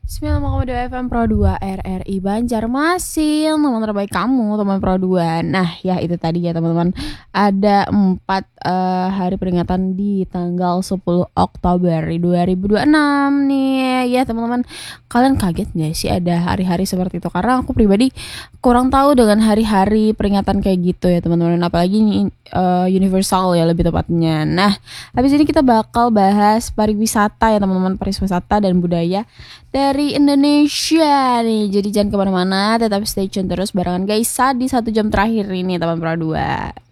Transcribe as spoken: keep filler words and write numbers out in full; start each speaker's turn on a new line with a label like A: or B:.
A: sembilan koma dua F M Pro dua R R I Banjarmasin, teman terbaik kamu, teman Pro dua. Nah, ya itu tadi ya teman-teman. Ada empat uh, hari peringatan di tanggal sepuluh Oktober dua ribu dua puluh enam nih. Ya teman-teman, kalian kaget gak sih ada hari-hari seperti itu? Karena aku pribadi kurang tahu dengan hari-hari peringatan kayak gitu ya teman-teman. Apalagi uh, universal ya lebih tepatnya. Nah, habis ini kita bakal bahas pariwisata ya teman-teman, pariwisata dan budaya dari Indonesia nih. Jadi jangan kemana-mana, tetap stay tune terus barengan guys di satu jam terakhir ini teman Pro dua.